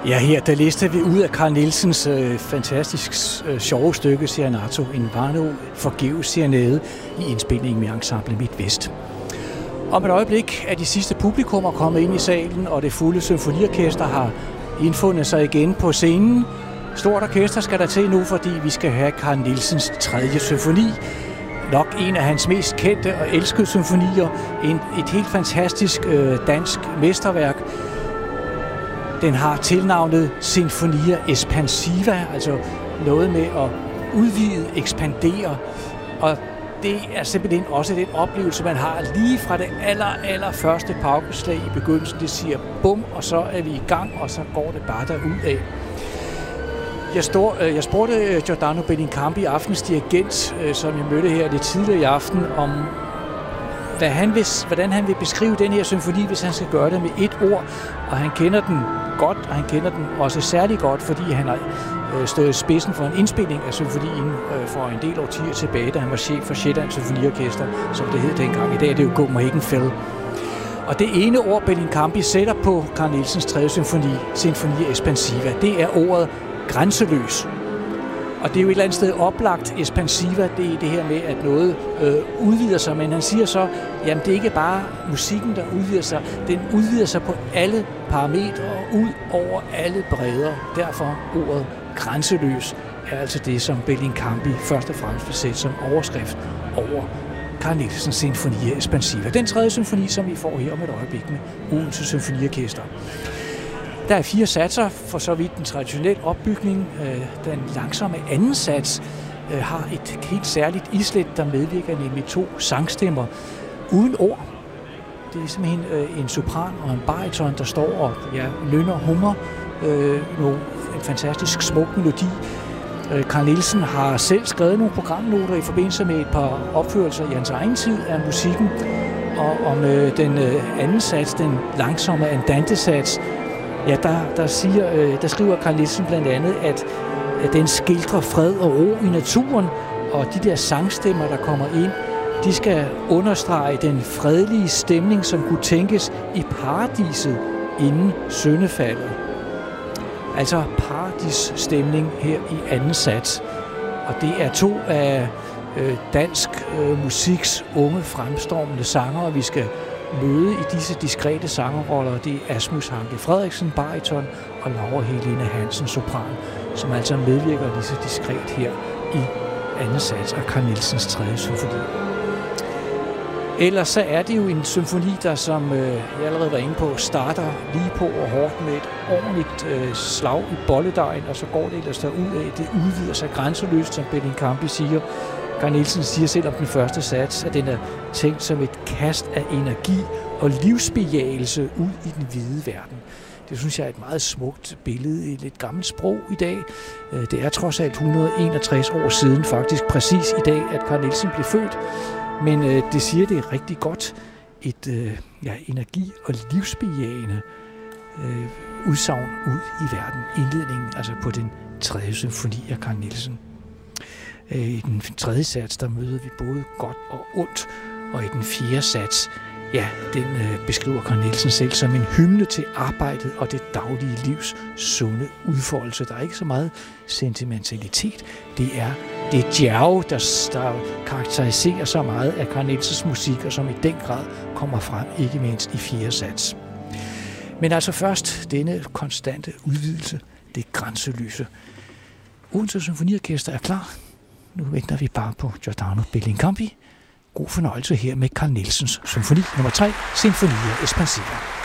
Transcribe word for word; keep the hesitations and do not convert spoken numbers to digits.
Ja, her der læste vi ud af Carl Nielsens øh, fantastisk øh, sjove stykke Serenato in Vano forgæves serenade i indspilningen med Ensemble Midtvest. Om et øjeblik er de sidste publikummer kommet ind i salen, og det fulde symfoniorkester har indfundet sig igen på scenen. Stort orkester skal der til nu, fordi vi skal have Carl Nielsens tredje symfoni. Nok en af hans mest kendte og elskede symfonier. En, et helt fantastisk øh, dansk mesterværk. Den har tilnavnet Sinfonia Espansiva, altså noget med at udvide, ekspandere. Og det er simpelthen også den oplevelse, man har lige fra det aller, aller første paukeslag i begyndelsen. Det siger bum, og så er vi i gang, og så går det bare derudad. Jeg, stod, jeg spurgte Giordano Bellincampi, aftens dirigent, som jeg mødte her lidt tidligere i aften, om hvad han vil, hvordan han vil beskrive den her symfoni, hvis han skal gøre det med et ord. Og han kender den godt, og han kender den også særlig godt, fordi han har stået i spidsen for en indspilning af symfonien for en del årtier tilbage, da han var chef for Sjællands Symfoniorkester, som det hed dengang. I dag er det jo Copenhagen Phil. Og det ene ord, Bellincampi sætter på Carl Nielsens tredje symfoni, Sinfonia Espansiva, det er ordet grænseløs. Og det er jo et eller andet sted oplagt. Espansiva, det er det her med, at noget øh, udvider sig, men han siger så, jamen det er ikke bare musikken, der udvider sig, den udvider sig på alle parametre og ud over alle bredder. Derfor ordet grænseløs er altså det, som Bellincampi først og fremmest vil sætte som overskrift over Carl Nielsens Sinfonia Espansiva. Den tredje symfoni, som vi får her om et øjeblik med Odense Symfoniorkester. Der er fire satser, for så vidt den traditionelle opbygning. Den langsomme anden sats har et helt særligt islet, der medvirker, nemlig to sangstemmer uden ord. Det er simpelthen en sopran og en bariton, der står og ja, nynner hummer. En fantastisk smuk melodi. Carl Nielsen har selv skrevet nogle programnoter i forbindelse med et par opførelser i hans egen tid af musikken. Og om den anden sats, den langsomme andante-sats, ja, der, der, siger, der skriver Carl Nielsen blandt andet, at, at den skildrer fred og ro i naturen, og de der sangstemmer, der kommer ind, de skal understrege den fredelige stemning, som kunne tænkes i paradiset inden syndefaldet. Altså paradisstemning her i anden sats. Og det er to af øh, dansk øh, musiks unge fremstormende sangere, vi skal møde i disse diskrete sangerroller. Det er Asmus Hanke Frederiksen, bariton, og Laura Helene Hansen, sopran, som altså medvirker lige så diskret her i anden sats af Carl Nielsens tredje symfoni. Ellers så er det jo en symfoni, der, som øh, jeg allerede var inde på, starter lige på og hårdt med et ordentligt øh, slag i bolledejen, og så går det ellers derudad. Det udvider sig grænseløst, som Bellincampi siger. Carl Nielsen siger selv om den første sats, at den er tænkt som et kast af energi og livsbejagelse ud i den hvide verden. Det synes jeg er et meget smukt billede i et lidt gammelt sprog i dag. Det er trods alt et hundrede og enogtres år siden, faktisk præcis i dag, at Carl Nielsen blev født. Men øh, det siger det rigtig godt. Et øh, ja, energi- og livsbejagende øh, udsagn ud i verden. Indledningen altså på den tredje symfoni af Carl Nielsen. I den tredje sats, der møder vi både godt og ondt, og i den fjerde sats, ja, den øh, beskriver Carl Nielsen selv som en hymne til arbejdet og det daglige livs sunde udfoldelse. Der er ikke så meget sentimentalitet. Det er det djerve, der, der karakteriserer så meget af Carl Nielsens musik, og som i den grad kommer frem, ikke mindst i fjerde sats. Men altså først denne konstante udvidelse, det grænseløse. Odense Symfoniorkester er klar. Nu venter vi bare på Giordano Bellincampi. God fornøjelse her med Carl Nielsens symfoni nummer tre, Sinfonia Espansiva.